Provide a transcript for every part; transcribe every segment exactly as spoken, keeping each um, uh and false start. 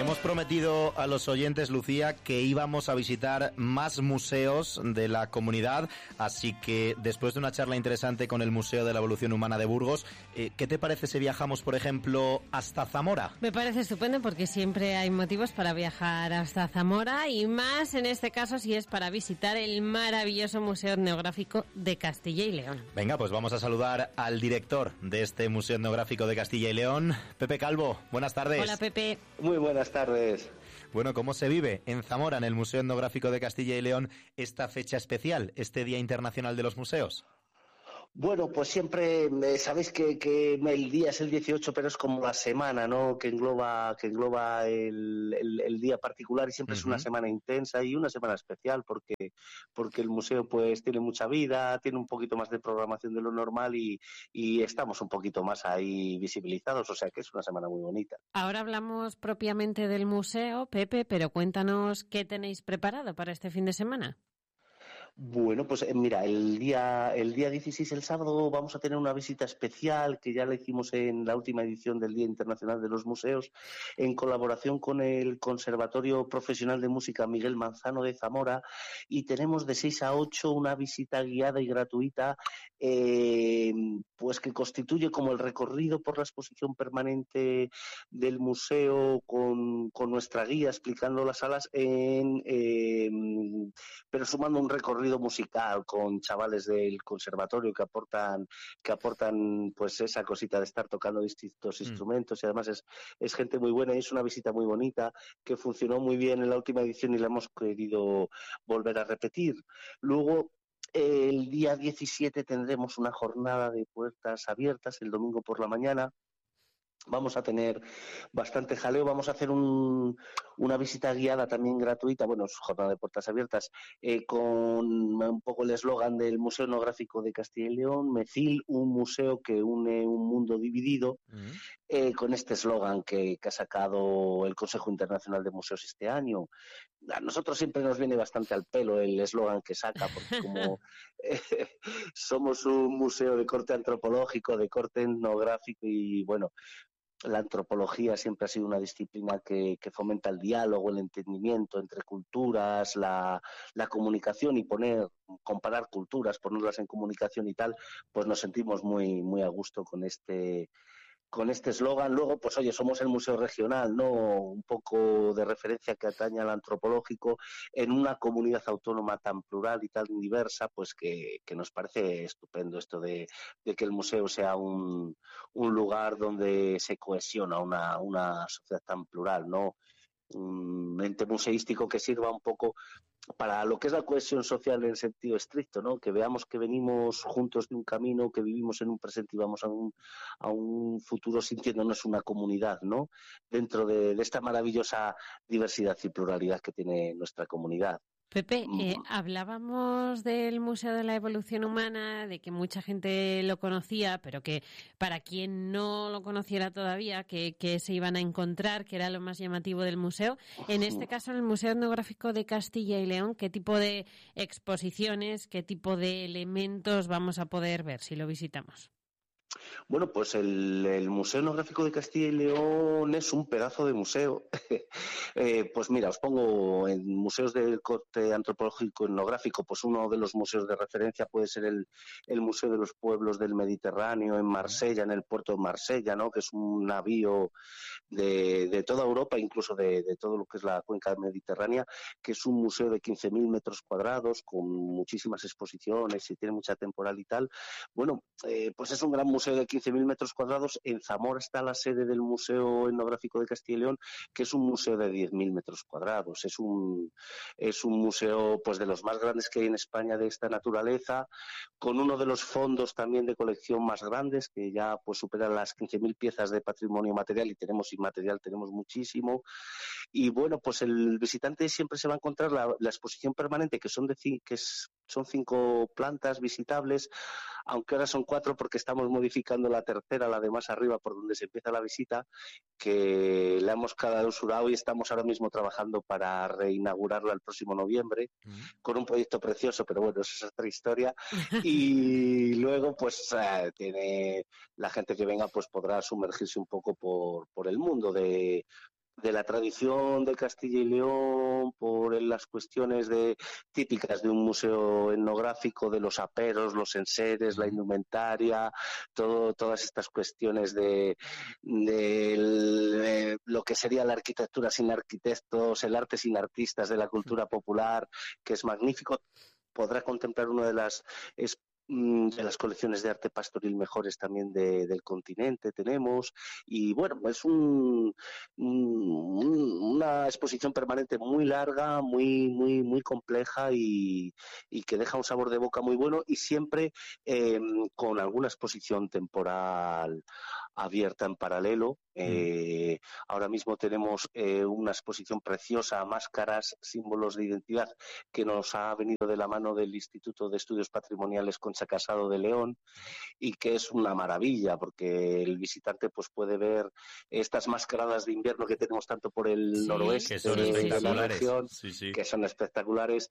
Hemos prometido a los oyentes, Lucía, que íbamos a visitar más museos de la comunidad, así que después de una charla interesante con el Museo de la Evolución Humana de Burgos, eh, ¿qué te parece si viajamos, por ejemplo, hasta Zamora? Me parece estupendo porque siempre hay motivos para viajar hasta Zamora y más en este caso si es para visitar el maravilloso Museo Etnográfico de Castilla y León. Venga, pues vamos a saludar al director de este Museo Etnográfico de Castilla y León, Pepe Calvo. Buenas tardes. Hola, Pepe. Muy buenas tardes. Bueno, ¿cómo se vive en Zamora, en el Museo Etnográfico de Castilla y León, esta fecha especial, este Día Internacional de los Museos? Bueno, pues siempre, sabéis que, que el día es el dieciocho, pero es como la semana, ¿no? Que engloba, que engloba el, el, el día particular y siempre uh-huh. es una semana intensa y una semana especial porque, porque el museo pues tiene mucha vida, tiene un poquito más de programación de lo normal y, y estamos un poquito más ahí visibilizados, o sea que es una semana muy bonita. Ahora hablamos propiamente del museo, Pepe, pero cuéntanos qué tenéis preparado para este fin de semana. Bueno, pues mira, el día el día dieciséis, el sábado, vamos a tener una visita especial que ya la hicimos en la última edición del Día Internacional de los Museos, en colaboración con el Conservatorio Profesional de Música Miguel Manzano de Zamora, y tenemos de seis a ocho una visita guiada y gratuita, eh, pues que constituye como el recorrido por la exposición permanente del museo con, con nuestra guía explicando las salas, en, eh, pero sumando un recorrido musical con chavales del conservatorio que aportan que aportan pues esa cosita de estar tocando distintos mm. instrumentos, y además es, es gente muy buena y es una visita muy bonita que funcionó muy bien en la última edición y la hemos querido volver a repetir. Luego, el día diecisiete tendremos una jornada de puertas abiertas el domingo por la mañana. Vamos a tener bastante jaleo, vamos a hacer un, una visita guiada también gratuita, bueno, es jornada de puertas abiertas, eh, con un poco el eslogan del Museo Etnográfico de Castilla y León, MECIL, un museo que une un mundo dividido, uh-huh. eh, con este eslogan que, que ha sacado el Consejo Internacional de Museos este año. A nosotros siempre nos viene bastante al pelo el eslogan que saca, porque como eh, somos un museo de corte antropológico, de corte etnográfico y bueno, la antropología siempre ha sido una disciplina que, que fomenta el diálogo, el entendimiento entre culturas, la, la comunicación y poner, comparar culturas, ponerlas en comunicación y tal, pues nos sentimos muy, muy a gusto con este con este eslogan. Luego, pues oye, somos el museo regional, ¿no? Un poco de referencia que atañe al antropológico en una comunidad autónoma tan plural y tan diversa, pues que, que nos parece estupendo esto de, de que el museo sea un, un lugar donde se cohesiona una, una sociedad tan plural, ¿no? Un ente museístico que sirva un poco para lo que es la cohesión social en el sentido estricto, ¿no? Que veamos que venimos juntos de un camino, que vivimos en un presente y vamos a un, a un futuro sintiéndonos una comunidad, ¿no? Dentro de, de esta maravillosa diversidad y pluralidad que tiene nuestra comunidad. Pepe, eh, hablábamos del Museo de la Evolución Humana, de que mucha gente lo conocía, pero que para quien no lo conociera todavía, que, que se iban a encontrar, que era lo más llamativo del museo. En este caso, en el Museo Etnográfico de Castilla y León, ¿qué tipo de exposiciones, qué tipo de elementos vamos a poder ver si lo visitamos? Bueno, pues el, el Museo Etnográfico de Castilla y León es un pedazo de museo. eh, pues mira, os pongo en museos del corte antropológico etnográfico, pues uno de los museos de referencia puede ser el, el Museo de los Pueblos del Mediterráneo en Marsella, en el puerto de Marsella, ¿no? Que es un navío de, de toda Europa, incluso de, de todo lo que es la cuenca mediterránea, que es un museo de quince mil metros cuadrados con muchísimas exposiciones y tiene mucha temporal y tal. Bueno, eh, pues es un gran museo de quince mil metros cuadrados. En Zamora está la sede del Museo Etnográfico de Castilla y León, que es un museo de diez mil metros cuadrados. Es un, es un museo pues de los más grandes que hay en España de esta naturaleza, con uno de los fondos también de colección más grandes, que ya pues supera las quince mil piezas de patrimonio material, y tenemos inmaterial, tenemos muchísimo. Y bueno, pues el visitante siempre se va a encontrar la, la exposición permanente, que son de que es Son cinco plantas visitables, aunque ahora son cuatro porque estamos modificando la tercera, la de más arriba, por donde se empieza la visita, que la hemos clausurado y estamos ahora mismo trabajando para reinaugurarla el próximo noviembre, uh-huh. con un proyecto precioso, pero bueno, eso es otra historia. Y luego, pues, eh, tiene la gente que venga, pues podrá sumergirse un poco por, por el mundo de de la tradición de Castilla y León, por las cuestiones de típicas de un museo etnográfico, de los aperos, los enseres, la indumentaria, todo, todas estas cuestiones de, de, de lo que sería la arquitectura sin arquitectos, el arte sin artistas, de la cultura popular, que es magnífico. Podrá contemplar una de las es, de las colecciones de arte pastoril mejores también de, del continente tenemos, y bueno, es un, un, una exposición permanente muy larga, muy muy muy compleja y, y que deja un sabor de boca muy bueno, y siempre eh, con alguna exposición temporal abierta en paralelo. Eh, mm. Ahora mismo tenemos eh, una exposición preciosa, máscaras, símbolos de identidad, que nos ha venido de la mano del Instituto de Estudios Patrimoniales Concha Casado de León, y que es una maravilla, porque el visitante pues puede ver estas mascaradas de invierno que tenemos tanto por el sí, noroeste que son de, de la región, sí, sí. que son espectaculares,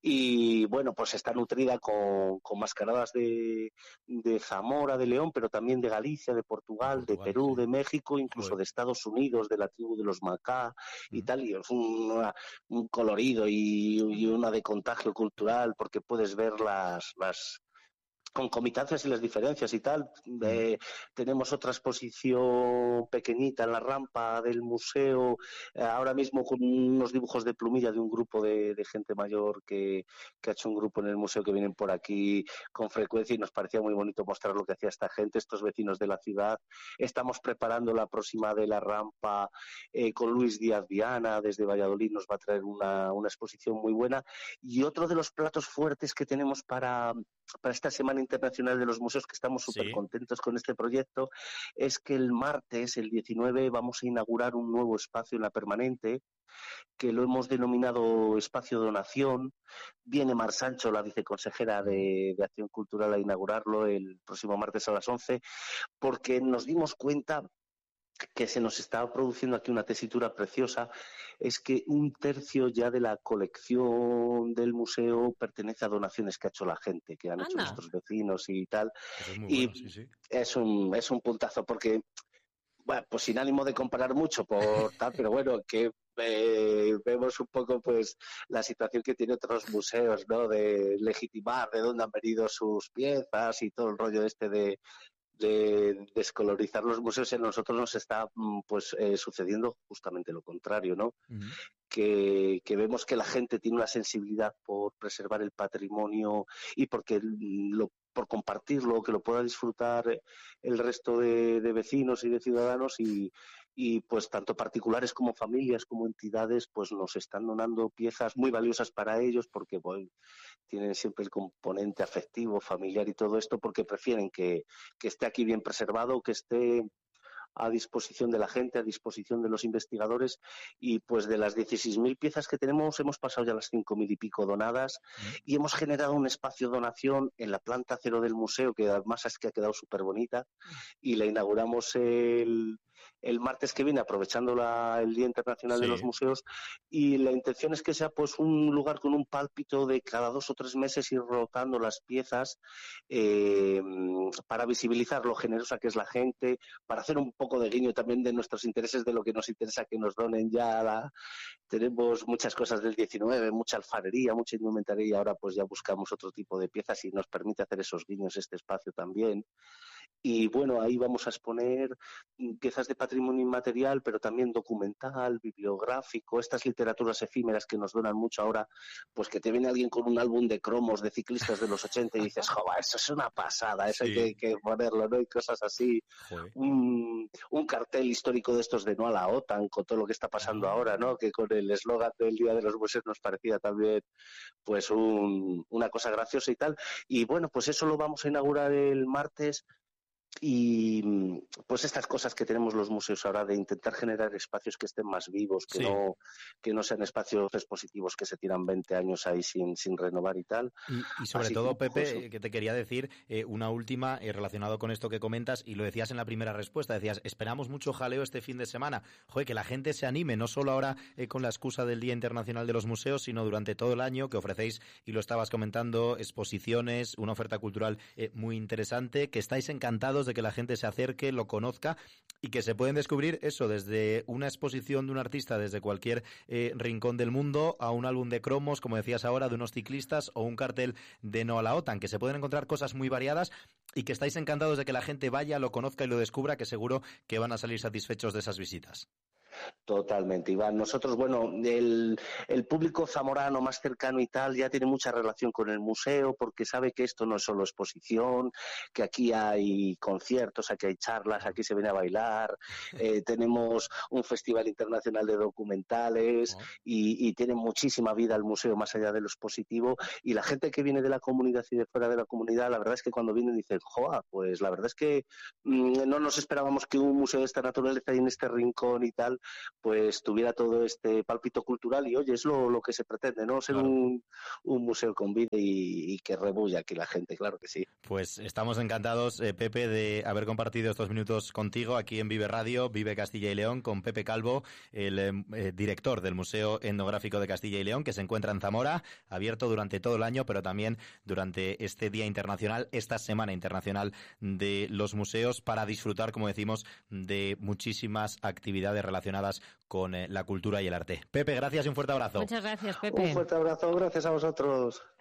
y bueno, pues está nutrida con, con mascaradas de, de Zamora, de León, pero también de Galicia, de Portugal, de, Portugal, de Perú, sí. de México, incluso Joder. de Estados Unidos, de la tribu de los Macá y mm. tal, y es un, un colorido y, y una de contagio cultural, porque puedes ver las, las concomitancias y las diferencias y tal. Eh, tenemos otra exposición pequeñita en la rampa del museo, eh, ahora mismo con unos dibujos de plumilla de un grupo de, de gente mayor que, que ha hecho un grupo en el museo, que vienen por aquí con frecuencia, y nos parecía muy bonito mostrar lo que hacía esta gente, estos vecinos de la ciudad. Estamos preparando la próxima de la rampa eh, con Luis Díaz Viana, desde Valladolid, nos va a traer una, una exposición muy buena. Y otro de los platos fuertes que tenemos para, para esta Semana Internacional de los Museos, que estamos súper contentos sí. con este proyecto, es que el martes, el diecinueve, vamos a inaugurar un nuevo espacio en la Permanente, que lo hemos denominado Espacio Donación. Viene Mar Sancho, la viceconsejera de, de Acción Cultural, a inaugurarlo el próximo martes a las once, porque nos dimos cuenta que se nos estaba produciendo aquí una tesitura preciosa. Es que un tercio ya de la colección del museo pertenece a donaciones que ha hecho la gente, que han Anda. hecho nuestros vecinos y tal. Es muy y bueno, sí, sí. es un es un puntazo, porque, bueno, pues sin ánimo de comparar mucho por tal, pero bueno, que eh, vemos un poco pues la situación que tiene otros museos, ¿no? De legitimar de dónde han venido sus piezas y todo el rollo este de de descolorizar los museos. En nosotros nos está pues eh, sucediendo justamente lo contrario, ¿no? Uh-huh. Que, que vemos que la gente tiene una sensibilidad por preservar el patrimonio y porque lo, por compartirlo, que lo pueda disfrutar el resto de, de vecinos y de ciudadanos, y y pues tanto particulares como familias como entidades pues nos están donando piezas muy valiosas para ellos, porque bueno, tienen siempre el componente afectivo, familiar y todo esto, porque prefieren que, que esté aquí bien preservado, que esté a disposición de la gente, a disposición de los investigadores. Y pues de las dieciséis mil piezas que tenemos, hemos pasado ya las cinco mil y pico donadas, mm. y hemos generado un espacio de donación en la planta cero del museo, que además es que ha quedado súper bonita, mm. y la inauguramos el, el martes que viene, aprovechando la, el Día Internacional sí. de los Museos, y la intención es que sea pues un lugar con un pálpito de cada dos o tres meses ir rotando las piezas, eh, para visibilizar lo generosa que es la gente, para hacer un poco de guiño también de nuestros intereses, de lo que nos interesa que nos donen ya. La... Tenemos muchas cosas del diecinueve, mucha alfarería, mucha indumentaria, y ahora pues ya buscamos otro tipo de piezas y nos permite hacer esos guiños este espacio también. Y bueno, ahí vamos a exponer piezas de patrimonio inmaterial, pero también documental, bibliográfico, estas literaturas efímeras que nos donan mucho ahora, pues que te viene alguien con un álbum de cromos de ciclistas de los ochenta y dices, joder, eso es una pasada, eso sí. hay que, que ponerlo, ¿no? Y cosas así. Un, un cartel histórico de estos de no a la OTAN, con todo lo que está pasando ah. ahora, ¿no? Que con el eslogan del Día de los Museos nos parecía también pues un, una cosa graciosa y tal. Y bueno, pues eso lo vamos a inaugurar el martes. Y pues estas cosas que tenemos los museos ahora, de intentar generar espacios que estén más vivos, que sí. no que no sean espacios expositivos que se tiran veinte años ahí sin, sin renovar y tal. Y, y sobre Así todo, que, Pepe, pues, que te quería decir eh, una última eh, relacionado con esto que comentas, y lo decías en la primera respuesta, decías, esperamos mucho jaleo este fin de semana. Joder, que la gente se anime, no solo ahora eh, con la excusa del Día Internacional de los Museos, sino durante todo el año, que ofrecéis, y lo estabas comentando, exposiciones, una oferta cultural eh, muy interesante, que estáis encantados encantados de que la gente se acerque, lo conozca y que se pueden descubrir eso, desde una exposición de un artista desde cualquier eh, rincón del mundo a un álbum de cromos, como decías ahora, de unos ciclistas o un cartel de No a la OTAN, que se pueden encontrar cosas muy variadas y que estáis encantados de que la gente vaya, lo conozca y lo descubra, que seguro que van a salir satisfechos de esas visitas. Totalmente, Iván. Nosotros, bueno, el, el público zamorano más cercano y tal ya tiene mucha relación con el museo porque sabe que esto no es solo exposición, que aquí hay conciertos, aquí hay charlas, aquí se viene a bailar, eh, tenemos un festival internacional de documentales y, y tiene muchísima vida el museo más allá de lo expositivo, y la gente que viene de la comunidad y de fuera de la comunidad, la verdad es que cuando vienen dicen, joa, pues la verdad es que mmm, no nos esperábamos que un museo de esta naturaleza y en este rincón y tal pues tuviera todo este pálpito cultural y oye, es lo, lo que se pretende, ¿no? Ser claro. un, un museo con vida y, y que rebulla aquí la gente, claro que sí. Pues estamos encantados, eh, Pepe, de haber compartido estos minutos contigo aquí en Vive Radio, Vive Castilla y León, con Pepe Calvo, el eh, director del Museo Etnográfico de Castilla y León, que se encuentra en Zamora, abierto durante todo el año, pero también durante este Día Internacional, esta Semana Internacional de los Museos, para disfrutar, como decimos, de muchísimas actividades relacionadas con eh, la cultura y el arte. Pepe, gracias y un fuerte abrazo. Muchas gracias, Pepe. Un fuerte abrazo, gracias a vosotros.